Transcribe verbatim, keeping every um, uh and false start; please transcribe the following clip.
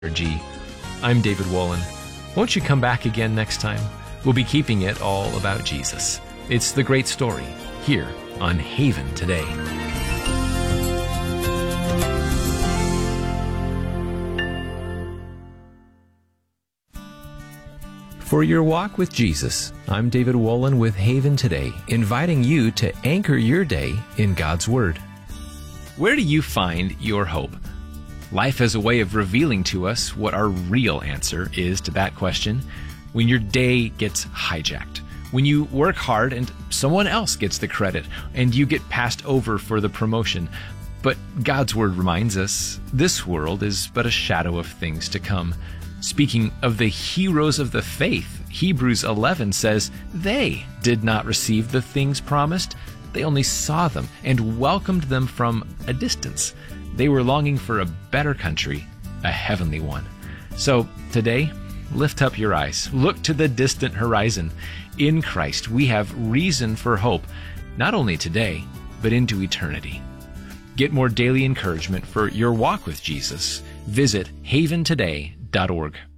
G. I'm David Wolin. Won't you come back again next time? We'll be keeping it all about Jesus. It's the great story here on Haven Today. For your walk with Jesus, I'm David Wolin with Haven Today, inviting you to anchor your day in God's Word. Where do you find your hope? Life has a way of revealing to us what our real answer is to that question. When your day gets hijacked, when you work hard and someone else gets the credit and you get passed over for the promotion. But God's Word reminds us this world is but a shadow of things to come. Speaking of the heroes of the faith, Hebrews eleven says they did not receive the things promised. They only saw them and welcomed them from a distance. They were longing for a better country, a heavenly one. So today, lift up your eyes. Look to the distant horizon. In Christ, we have reason for hope, not only today, but into eternity. Get more daily encouragement for your walk with Jesus. Visit haven today dot org.